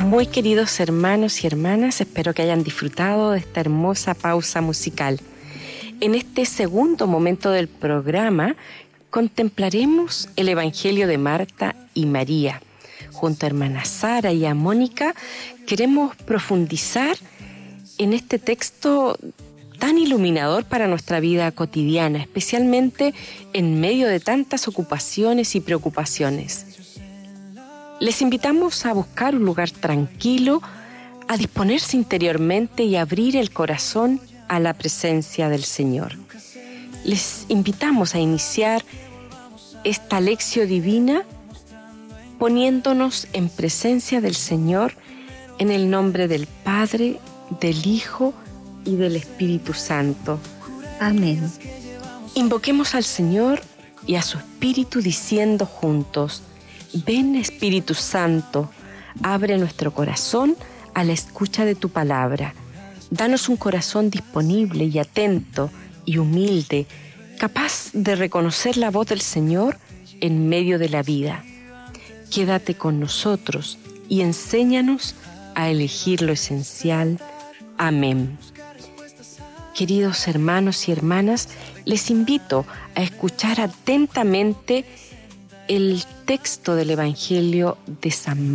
Muy queridos hermanos y hermanas, espero que hayan disfrutado de esta hermosa pausa musical. En este segundo momento del programa contemplaremos el Evangelio de Marta y María. Junto a hermana Sara y a Mónica queremos profundizar en este texto tan iluminador para nuestra vida cotidiana, especialmente en medio de tantas ocupaciones y preocupaciones. Les invitamos a buscar un lugar tranquilo, a disponerse interiormente y abrir el corazón a la presencia del Señor. Les invitamos a iniciar esta lección divina poniéndonos en presencia del Señor en el nombre del Padre, del Hijo y del Espíritu Santo. Amén. Invoquemos al Señor y a su Espíritu diciendo juntos: ven, Espíritu Santo, abre nuestro corazón a la escucha de tu palabra. Danos un corazón disponible y atento y humilde, capaz de reconocer la voz del Señor en medio de la vida. Quédate con nosotros y enséñanos a elegir lo esencial. Amén. Queridos hermanos y hermanas, les invito a escuchar atentamente el texto del Evangelio de San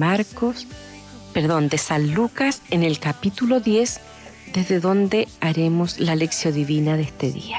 Lucas en el capítulo 10, desde donde haremos la lección divina de este día.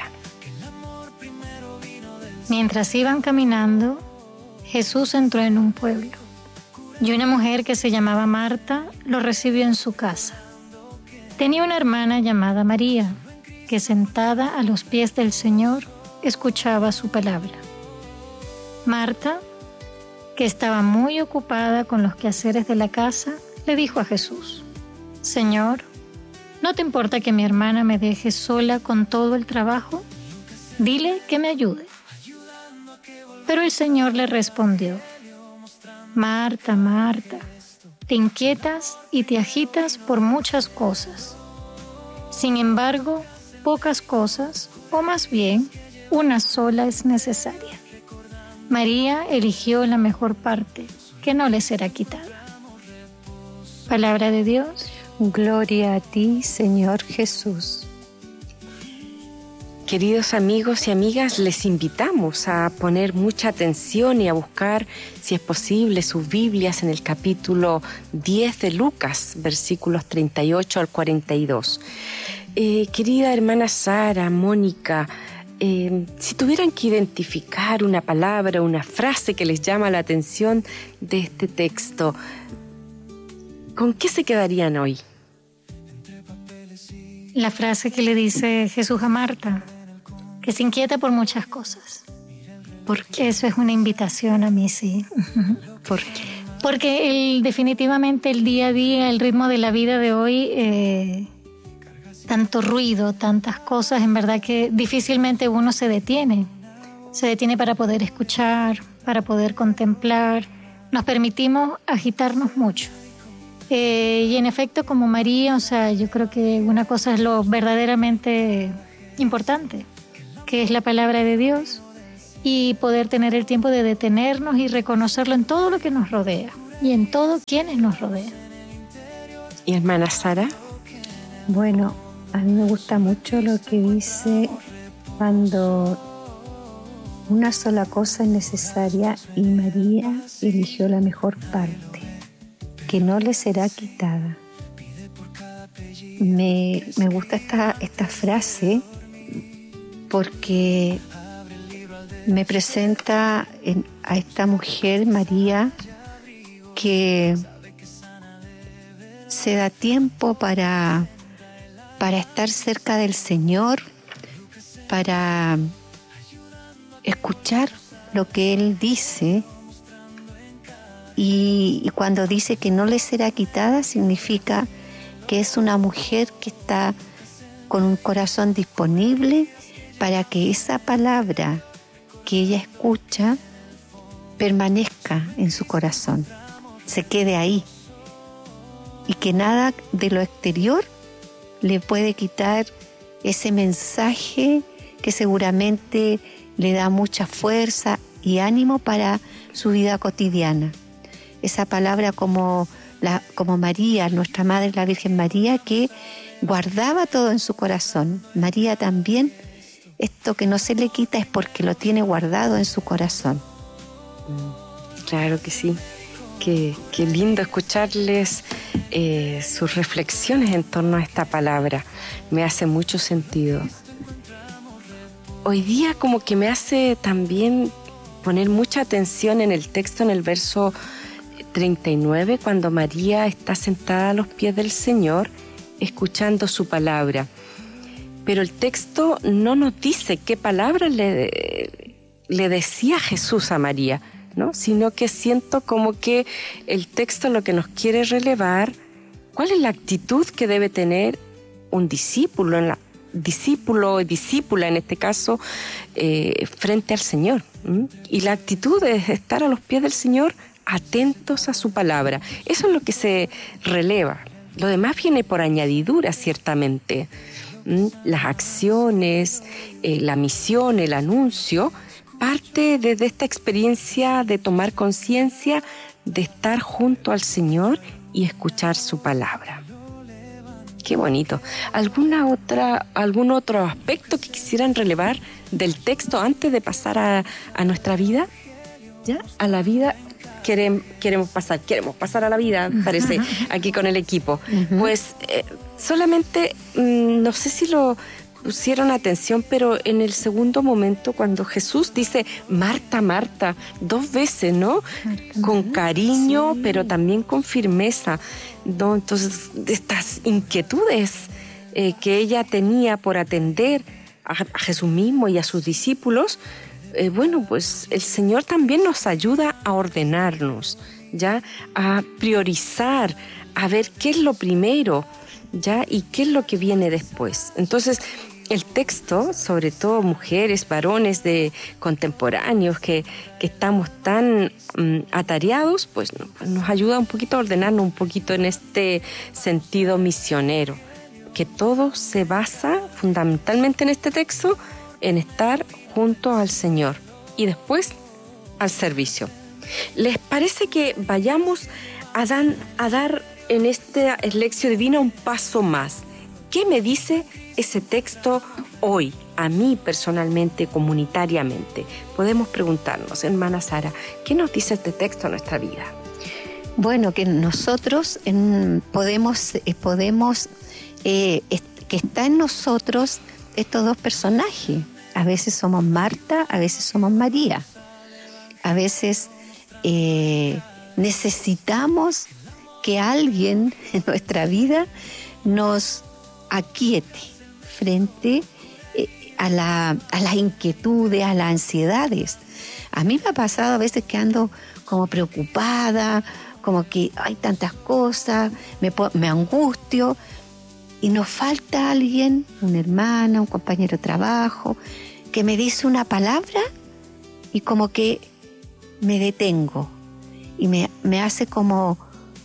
Mientras iban caminando, Jesús entró en un pueblo, y una mujer que se llamaba Marta lo recibió en su casa. Tenía una hermana llamada María, que sentada a los pies del Señor escuchaba su palabra. Marta, que estaba muy ocupada con los quehaceres de la casa, le dijo a Jesús: Señor, ¿no te importa que mi hermana me deje sola con todo el trabajo? Dile que me ayude. Pero el Señor le respondió: Marta, Marta, te inquietas y te agitas por muchas cosas. Sin embargo, pocas cosas, o más bien, una sola es necesaria. María eligió la mejor parte, que no le será quitada. Palabra de Dios. Gloria a ti, Señor Jesús. Queridos amigos y amigas, les invitamos a poner mucha atención y a buscar, si es posible, sus Biblias en el capítulo 10 de Lucas, versículos 38 al 42. Querida hermana Sara, Mónica, si tuvieran que identificar una palabra, una frase que les llama la atención de este texto, ¿con qué se quedarían hoy? La frase que le dice Jesús a Marta, que se inquieta por muchas cosas. Porque eso es una invitación a mí, sí. ¿Por qué? Porque definitivamente el día a día, el ritmo de la vida de hoy, tanto ruido, tantas cosas, en verdad que difícilmente uno se detiene. Se detiene para poder escuchar, para poder contemplar. Nos permitimos agitarnos mucho. Y en efecto, como María, yo creo que una cosa es lo verdaderamente importante, que es la palabra de Dios, y poder tener el tiempo de detenernos y reconocerlo en todo lo que nos rodea y en todo quienes nos rodean. ¿Y hermana Sara? Bueno, a mí me gusta mucho lo que dice: cuando una sola cosa es necesaria y María eligió la mejor parte, que no le será quitada. Me gusta esta frase porque me presenta a esta mujer, María, que se da tiempo para estar cerca del Señor, para escuchar lo que Él dice. Y cuando dice que no le será quitada, significa que es una mujer que está con un corazón disponible para que esa palabra que ella escucha permanezca en su corazón, se quede ahí, y que nada de lo exterior le puede quitar ese mensaje que seguramente le da mucha fuerza y ánimo para su vida cotidiana. Esa palabra, como como María, nuestra Madre, la Virgen María, que guardaba todo en su corazón. María también, esto que no se le quita es porque lo tiene guardado en su corazón. Claro que sí. Qué lindo escucharles sus reflexiones en torno a esta palabra. Me hace mucho sentido. Hoy día como que me hace también poner mucha atención en el texto, en el verso 39, cuando María está sentada a los pies del Señor, escuchando su palabra. Pero el texto no nos dice qué palabra le decía Jesús a María, ¿no? Sino que siento como que el texto lo que nos quiere relevar, cuál es la actitud que debe tener un discípulo o discípula en este caso, frente al Señor. Y la actitud es estar a los pies del Señor, atentos a su palabra. Eso es lo que se releva. Lo demás viene por añadidura, ciertamente. Las acciones, la misión, el anuncio, parte desde esta experiencia de tomar conciencia, de estar junto al Señor y escuchar su palabra. Qué bonito. ¿Algún otro aspecto que quisieran relevar del texto antes de pasar a nuestra vida? ¿Ya? A la vida queremos pasar a la vida, parece, aquí con el equipo. Uh-huh. Pues solamente, no sé si lo pusieron atención, pero en el segundo momento, cuando Jesús dice Marta, Marta, 2 veces, ¿no? Marta, con cariño, sí, pero también con firmeza, ¿no? Entonces, estas inquietudes que ella tenía por atender a Jesús mismo y a sus discípulos, bueno, pues el Señor también nos ayuda a ordenarnos, ¿ya? A priorizar, a ver qué es lo primero, ¿ya? Y qué es lo que viene después. Entonces, el texto, sobre todo mujeres, varones de contemporáneos que estamos tan atareados, pues nos ayuda un poquito a ordenarnos un poquito en este sentido misionero, que todo se basa fundamentalmente en este texto, en estar junto al Señor y después al servicio. ¿Les parece que vayamos a dar en esta lección divina un paso más? ¿Qué me dice ese texto hoy, a mí personalmente, comunitariamente? Podemos preguntarnos, hermana Sara, ¿qué nos dice este texto a nuestra vida? Bueno, que nosotros que está en nosotros estos 2 personajes. A veces somos Marta, a veces somos María. A veces necesitamos que alguien en nuestra vida nos aquiete frente a las inquietudes, a las ansiedades. A mí me ha pasado a veces que ando como preocupada, como que hay tantas cosas, me angustio, y nos falta alguien, una hermana, un compañero de trabajo, que me dice una palabra y como que me detengo y me hace como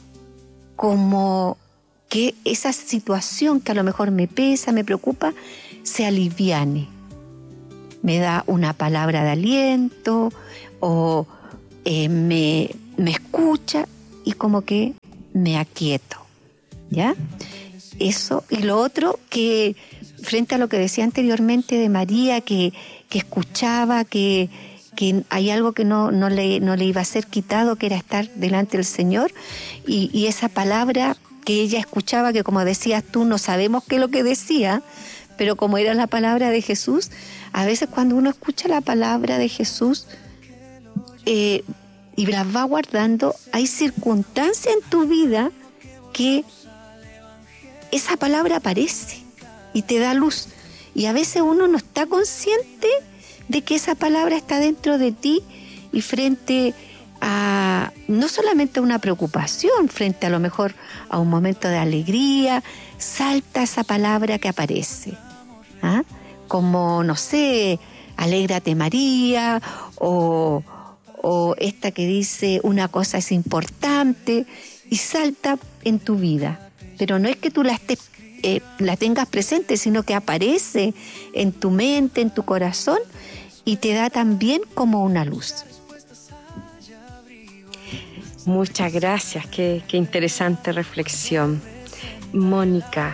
que esa situación que a lo mejor me pesa, me preocupa, se aliviane. Me da una palabra de aliento o me escucha y como que me aquieto, ¿ya? Eso. Y lo otro, que frente a lo que decía anteriormente de María, que escuchaba, que hay algo que no le iba a ser quitado, que era estar delante del Señor, y esa palabra que ella escuchaba, que como decías tú, no sabemos qué es lo que decía, pero como era la palabra de Jesús, a veces cuando uno escucha la palabra de Jesús y las va guardando, hay circunstancias en tu vida que esa palabra aparece y te da luz. Y a veces uno no está consciente de que esa palabra está dentro de ti, y frente a no solamente a una preocupación, frente a lo mejor a un momento de alegría, salta esa palabra que aparece. ¿Ah? Como, no sé, alégrate María, o esta que dice una cosa es importante, y salta en tu vida. Pero no es que tú la tengas presente, sino que aparece en tu mente, en tu corazón, y te da también como una luz. Muchas gracias, qué interesante reflexión. Mónica,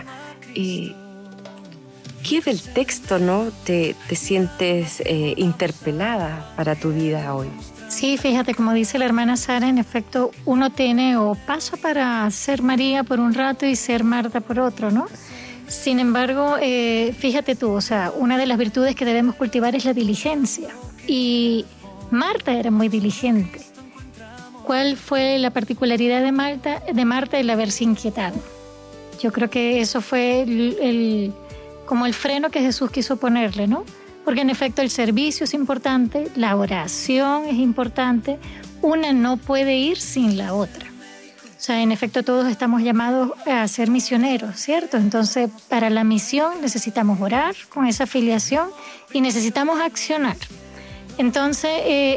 ¿qué del texto no te sientes interpelada para tu vida hoy? Sí, fíjate, como dice la hermana Sara, en efecto, uno tiene o pasa para ser María por un rato y ser Marta por otro, ¿no? Sin embargo, fíjate tú, o sea, una de las virtudes que debemos cultivar es la diligencia. Y Marta era muy diligente. ¿Cuál fue la particularidad de Marta el haberse inquietado? Yo creo que eso fue como el freno que Jesús quiso ponerle, ¿no? Porque en efecto el servicio es importante, la oración es importante, una no puede ir sin la otra. O sea, en efecto todos estamos llamados a ser misioneros, ¿cierto? Entonces, para la misión necesitamos orar con esa filiación y necesitamos accionar. Entonces,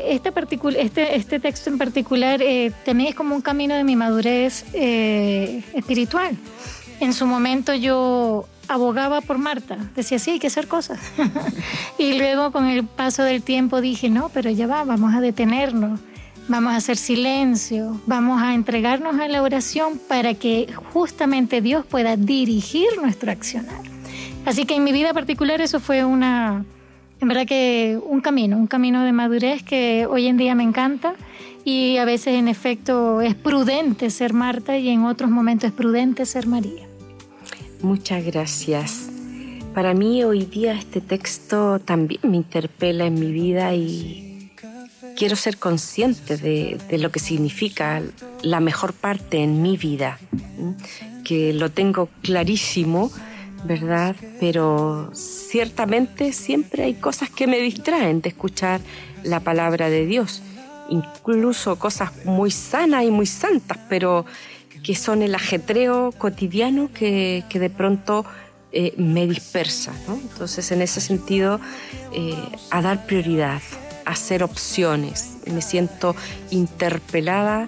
este texto en particular también es como un camino de mi madurez espiritual. En su momento yo abogaba por Marta, decía sí, hay que hacer cosas. Y luego con el paso del tiempo dije, no, pero ya vamos a detenernos, vamos a hacer silencio, vamos a entregarnos a la oración para que justamente Dios pueda dirigir nuestro accionar. Así que en mi vida particular eso fue en verdad que un camino de madurez que hoy en día me encanta y a veces en efecto es prudente ser Marta y en otros momentos es prudente ser María. Muchas gracias. Para mí hoy día este texto también me interpela en mi vida y quiero ser consciente de lo que significa la mejor parte en mi vida, que lo tengo clarísimo, ¿verdad? Pero ciertamente siempre hay cosas que me distraen de escuchar la palabra de Dios, incluso cosas muy sanas y muy santas, pero que son el ajetreo cotidiano que de pronto me dispersa, ¿no? Entonces, en ese sentido, a dar prioridad, a hacer opciones. Me siento interpelada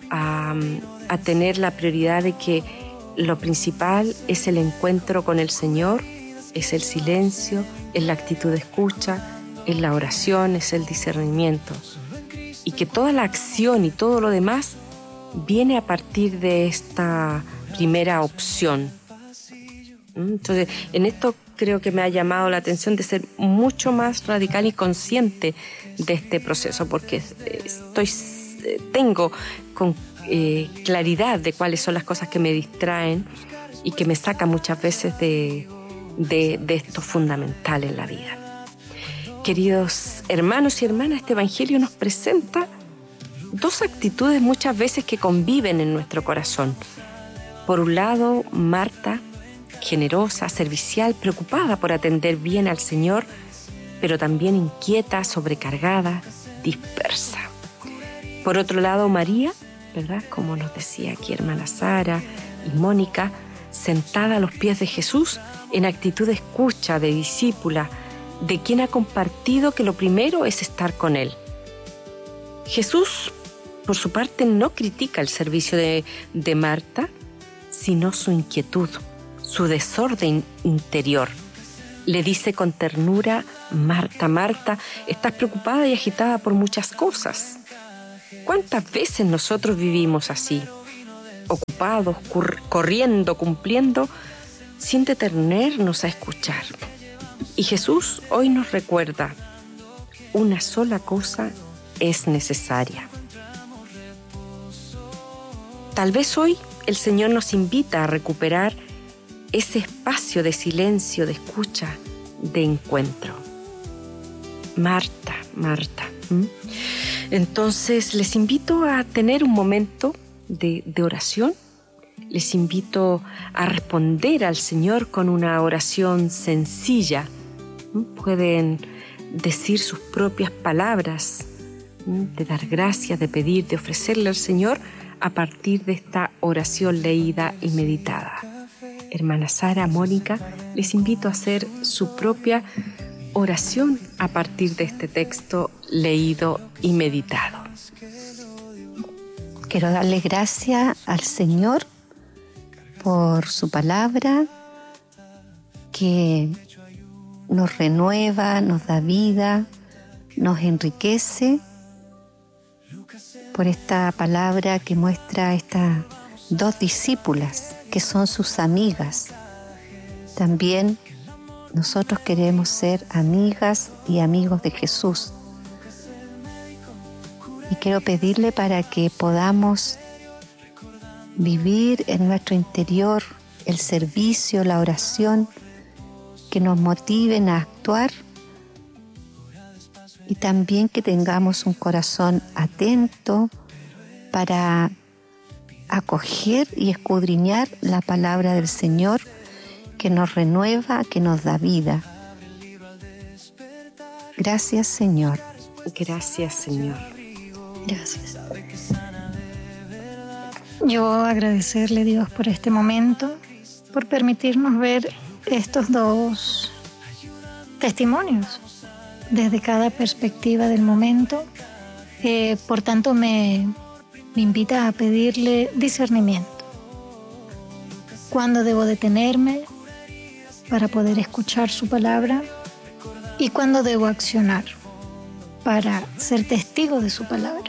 a tener la prioridad de que lo principal es el encuentro con el Señor, es el silencio, es la actitud de escucha, es la oración, es el discernimiento. Y que toda la acción y todo lo demás viene a partir de esta primera opción. Entonces, en esto creo que me ha llamado la atención de ser mucho más radical y consciente de este proceso, porque tengo con claridad de cuáles son las cosas que me distraen y que me sacan muchas veces de esto fundamental en la vida. Queridos hermanos y hermanas, este Evangelio nos presenta dos actitudes muchas veces que conviven en nuestro corazón. Por un lado, Marta, generosa, servicial, preocupada por atender bien al Señor, pero también inquieta, sobrecargada, dispersa. Por otro lado, María, ¿verdad? Como nos decía aquí hermana Sara y Mónica, sentada a los pies de Jesús en actitud de escucha, de discípula, de quien ha compartido que lo primero es estar con Él. Jesús, por su parte, no critica el servicio de Marta, sino su inquietud, su desorden interior. Le dice con ternura, Marta, Marta, estás preocupada y agitada por muchas cosas. ¿Cuántas veces nosotros vivimos así? Ocupados, corriendo, cumpliendo, sin detenernos a escuchar. Y Jesús hoy nos recuerda, una sola cosa es necesaria. Tal vez hoy el Señor nos invita a recuperar ese espacio de silencio, de escucha, de encuentro. Marta, Marta. Entonces les invito a tener un momento de oración. Les invito a responder al Señor con una oración sencilla. Pueden decir sus propias palabras, de dar gracias, de pedir, de ofrecerle al Señor a partir de esta oración leída y meditada. Hermana Sara, Mónica, les invito a hacer su propia oración a partir de este texto leído y meditado. Quiero darle gracias al Señor por su palabra que nos renueva, nos da vida, nos enriquece por esta palabra que muestra a estas 2 discípulas que son sus amigas. También nosotros queremos ser amigas y amigos de Jesús. Y quiero pedirle para que podamos vivir en nuestro interior el servicio, la oración, que nos motiven a actuar, y también que tengamos un corazón atento para acoger y escudriñar la palabra del Señor, que nos renueva, que nos da vida. Gracias, Señor. Gracias, Señor. Gracias. Yo agradecerle a Dios por este momento, por permitirnos ver estos 2 testimonios desde cada perspectiva del momento. Por tanto, me invita a pedirle discernimiento. ¿Cuándo debo detenerme para poder escuchar su palabra? ¿Y cuándo debo accionar para ser testigo de su palabra?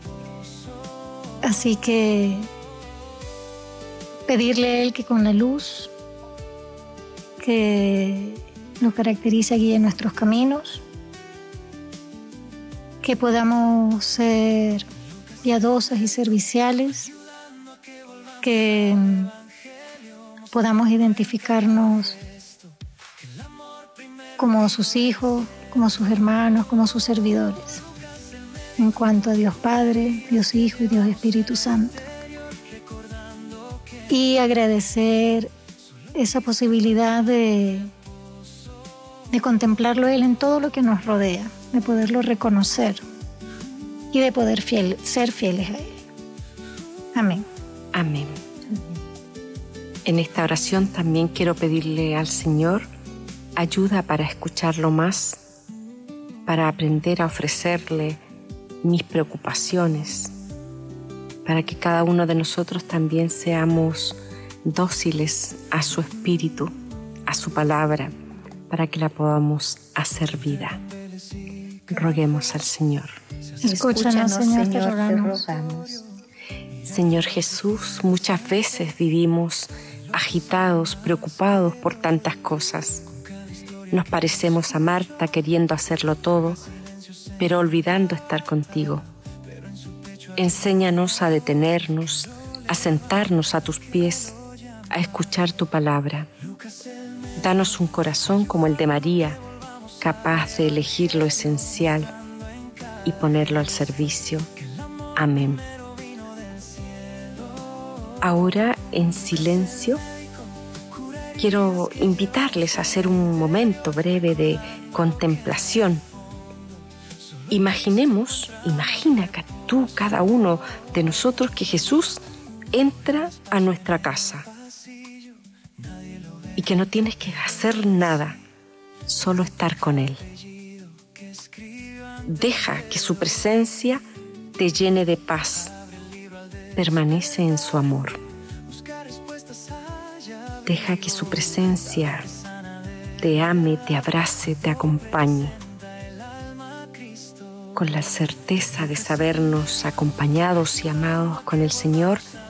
Así que pedirle a Él que con la luz que nos caracteriza guíe nuestros caminos, que podamos ser piadosas y serviciales, que podamos identificarnos como sus hijos, como sus hermanos, como sus servidores, en cuanto a Dios Padre, Dios Hijo y Dios Espíritu Santo. Y agradecer esa posibilidad de contemplarlo Él en todo lo que nos rodea, de poderlo reconocer y de poder ser fieles a Él. Amén. Amén. En esta oración también quiero pedirle al Señor ayuda para escucharlo más, para aprender a ofrecerle mis preocupaciones, para que cada uno de nosotros también seamos dóciles a su espíritu, a su palabra, para que la podamos hacer vida. Roguemos al Señor. Escúchanos, Señor, te rogamos. Señor Jesús, muchas veces vivimos agitados, preocupados por tantas cosas. Nos parecemos a Marta queriendo hacerlo todo, pero olvidando estar contigo. Enséñanos a detenernos, a sentarnos a tus pies, a escuchar tu palabra. Danos un corazón como el de María, capaz de elegir lo esencial y ponerlo al servicio. Amén. Ahora, en silencio, quiero invitarles a hacer un momento breve de contemplación. Imagina tú, cada uno de nosotros, que Jesús entra a nuestra casa y que no tienes que hacer nada, solo estar con Él. Deja que su presencia te llene de paz. Permanece en su amor. Deja que su presencia te ame, te abrace, te acompañe. Con la certeza de sabernos acompañados y amados con el Señor,